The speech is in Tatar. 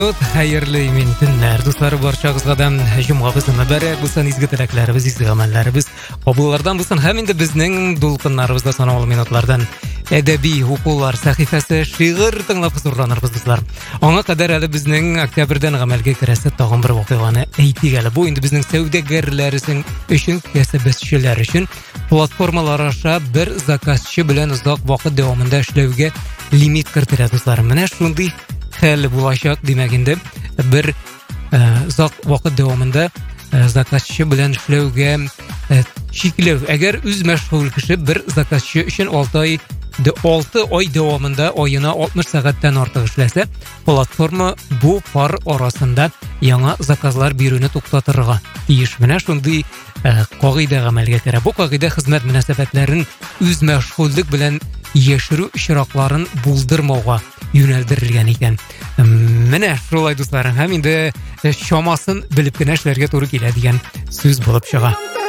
Hayırlı emin günler. Dostlar barchagızga da jumgabыз mübarek bulsun, izgi tilaklarыбыз, izgi amallarыбыз kabullardan bulsun. Hem de bizning dulqinlarыбызda sanog'li minutlardan edebi huquqlar sahifasi şiir tinglab huzurlanırбыз dostlar. Аңа кадәр әле безнең октябрьдән гамәлгә керәсе тагын бер вакыйганы әйтик әле. Бу инде безнең сәүдәгәрләр өчен, кәсепчеләр өчен платформалар аша бер заказчы белән озак вакыт дәвамында эшләүгә лимит кертелә достlar. Менә шундый хәл булачак, димәк инде бер озак вакыт дәвамында заказчы белән эшләүгә чикләү. Әгәр үз мәшгуль кеше бер заказчы өчен 6 ай дәвамында аена 60 сәгатьтән артык эшләсә, платформа бу пар арасында яңа заказлар бирүне туктатырга тиеш. Менә шундый кагыйдә гамәлгә керә. Бу кагыйдә хезмәт мөнәсәбәтләрен үз мәшгульлек белән яшерү очракларын булдырмауга юнәлдерелгән икән. Менә шулай дусларым, һәм инде чамасын белеп кенә эшләргә туры килә дигән сүз булып чыга.